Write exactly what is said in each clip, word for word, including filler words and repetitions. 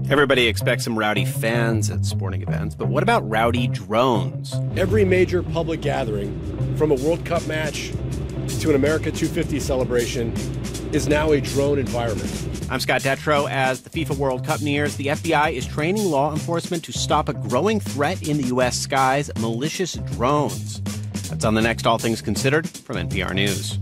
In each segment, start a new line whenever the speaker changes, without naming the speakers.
Everybody expects some rowdy fans at sporting events, but what about rowdy drones?
Every major public gathering, from a World Cup match to an America two fifty celebration, is now a drone environment.
I'm Scott Detrow. As the FIFA World Cup nears, the F B I is training law enforcement to stop a growing threat in the U S skies, malicious drones. That's on the next All Things Considered from N P R News.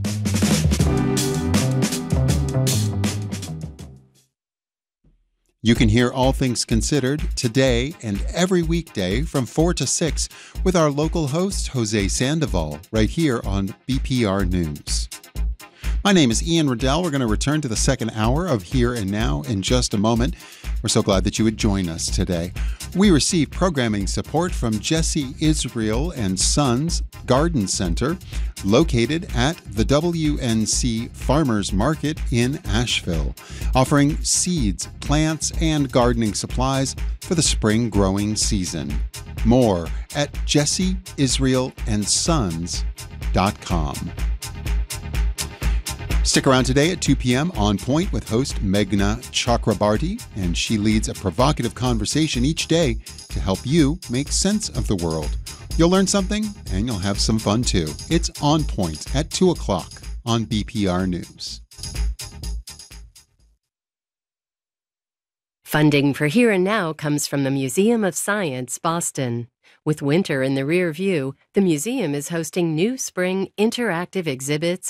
You can hear All Things Considered today and every weekday from four to six with our local host, Jose Sandoval, right here on B P R News. My name is Ian Riddell. We're going to return to the second hour of Here and Now in just a moment. We're so glad that you would join us today. We receive programming support from Jesse Israel and Sons Garden Center, located at the W N C Farmers Market in Asheville, offering seeds, plants, and gardening supplies for the spring growing season. More at jesse israel and sons dot com. Stick around today at two p.m. On Point with host Meghna Chakrabarti, and she leads a provocative conversation each day to help you make sense of the world. You'll learn something, and you'll have some fun too. It's On Point at two o'clock on B P R News.
Funding for Here and Now comes from the Museum of Science, Boston. With winter in the rear view, the museum is hosting new spring interactive exhibits